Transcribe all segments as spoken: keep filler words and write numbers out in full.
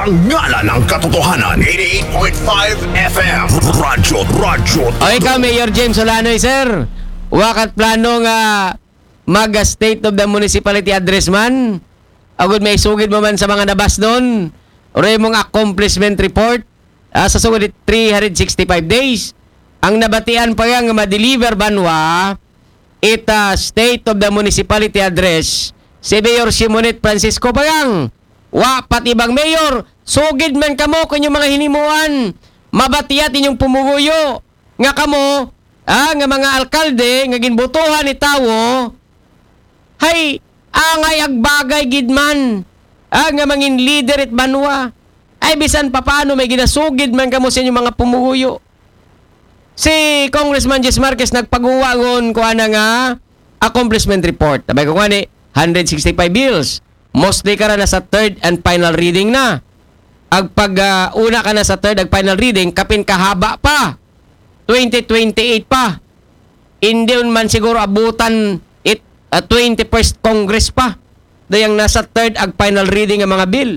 sa ngalan ng katotohanan. eighty-eight point five F M Radyo, Radyo O ikaw, Mayor James Solanoy, sir. Wakat plano nga mag-State of the Municipality Address man. Agud may sugid mo man sa mga nabas doon. Ore mong accomplishment report uh, sa sugod three hundred sixty-five days. Ang nabatian pa nga ma-deliver banwa ita State of the Municipality Address si Mayor Simonet Francisco Pagang. Wa pati ibang mayor, sugid man kamo kanyang mga hinimuan. Mabatiat inyong pumuguyo. Nga kamo, ah, nga mga alkalde, nga ginbutuhan ni tawo, hay, angay agbagay gidman. Ah, nga mangin leader at banwa. Ay, bisan pa paano may ginasugid man kamo sa inyong mga pumuguyo. Si Congressman Jess Marquez nagpaguwagon ko ana nga accomplishment report. Tabay ko ni one hundred sixty-five bills. Mostly ka na sa third and final reading na. Ag pag uh, una ka na sa third and final reading, kapin kahaba pa. twenty twenty-eight pa. Hindi man siguro abutan it uh, twenty-first Congress pa. Dayang nasa third ag final reading ang mga bill.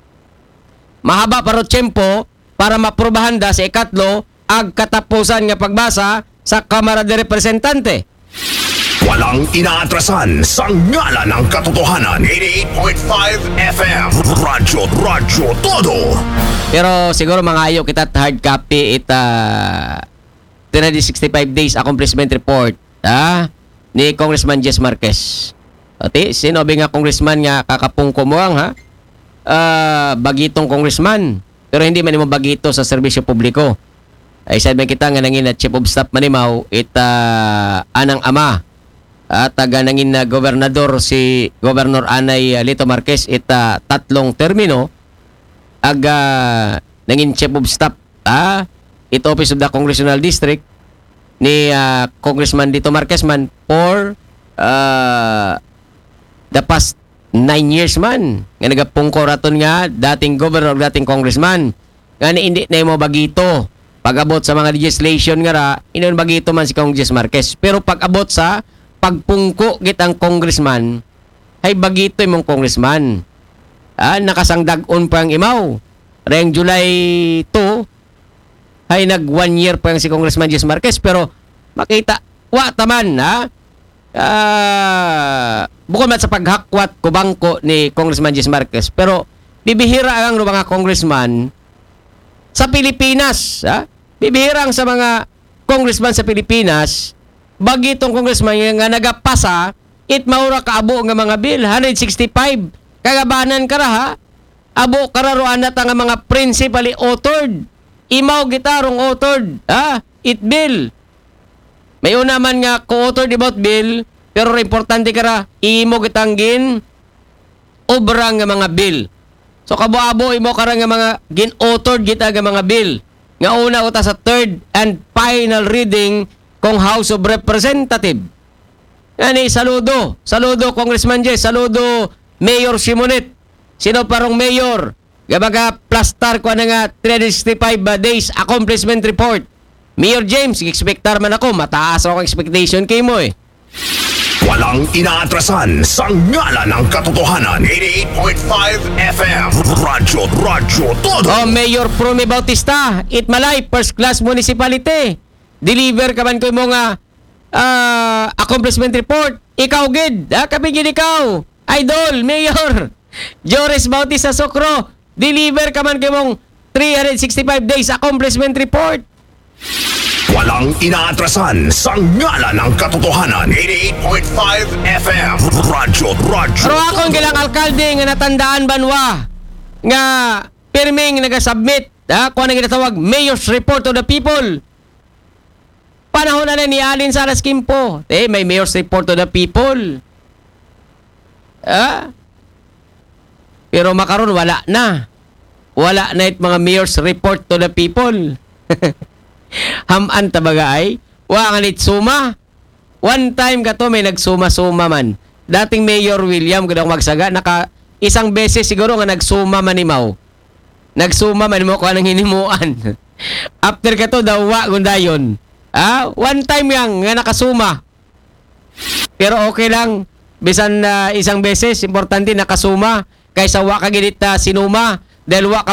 Mahaba pa ro tiyempo para maprobahan da sa ikatlo ag katapusan nga pagbasa sa Kamara de Representante. Walang inaatrasan sa ngalan ng katotohanan. eighty-eight point five F M Radyo, Radyo Todo. Pero siguro mga ayo kita hard copy ita three hundred sixty-five days accomplishment report ha ni Congressman Jess Marquez. Ati sino ba nga congressman nga kakapungko mo ang ha? Uh, bagitong congressman pero hindi man mo bagito sa serbisyo publiko. Ay sabi kita nga nangin na chief of staff manimaw ita anang ama at taga nangin na gobernador si Governor Anay Lito Marquez ita tatlong termino aga nangin chief of staff ah, ito Office of the Congressional District ni uh, Congressman Lito Marquez man for uh, the past nine years man nga nagapungko raton nga dating governor dating congressman nga hindi na mo bagito pag-abot sa mga legislation nga ra inon bagito man si Congress Marquez pero pag-abot sa pagpungko gitang congressman ay bagito imong congressman ah, nakasangdag-on pa ang imaw reng July two ay nag one year pa ang si Congressman Jess Marquez pero makita wa taman ha ah, bukod man sa paghakwat kubangko ni Congressman Jess Marquez pero bibihira ang mga congressman sa Pilipinas ha bibihira ang sa mga congressman sa Pilipinas bagitong congressman nga nagapasa it maura kaabo nga mga bill one hundred sixty-five kagabanan kara ha abo kararuan na nga mga principally authored imaw gitarong authored ha it bill may una man nga co-authored about bill pero importante kara imo gitanggin obra nga mga bill so kabo-abo imo kara nga mga gin-authored kita nga mga bill nga una uta sa third and final reading kung House of Representative. Yani, saludo. Saludo, Congressman Jess. Saludo, Mayor Simonet. Sino parong mayor? Gabaga, plastar ko na nga three hundred sixty-five days accomplishment report. Mayor James, expectar man ako. Mataas ako expectation kay mo eh. Walang inaatrasan sa ngalan ng katotohanan. eighty-eight point five F M Radyo, Radyo Todo. Oh, Mayor Prome Bautista. Itmalay, first class municipality. Deliver ka man ko yung mga uh, accomplishment report. Ikaw, gid. Ha? Kapigin ikaw. Idol, Mayor. Joris Bautista Socro. Deliver ka man ko yung three hundred sixty-five days accomplishment report. Walang inaatrasan sa ngalan ng katotohanan. eighty-eight point five F M Radyo, Radyo. Pero akong kilang alkalde nga natandaan banwa nga pirming nagasubmit ha? Kung ano ginatawag Mayor's Report to the People. Panahon na na ni Alin Salas Quimpo. Eh, may Mayor's Report to the People. Ah? Pero makaroon, wala na. Wala na it mga Mayor's Report to the People. Haman tabaga ay. Wa nga nit suma. One time ka to, may nagsuma-suma man. Dating Mayor William, kung magsaga, naka isang beses siguro nga nagsuma manimaw. Nagsuma manimaw ko anong hinimuan. After ka to, daw wa gundayon. Ah, one time yang nga nakasuma. Pero okay lang. Bisan uh, isang beses, importante nakasuma. Kaysa wa ka ginit uh, sinuma. Dahil wa ka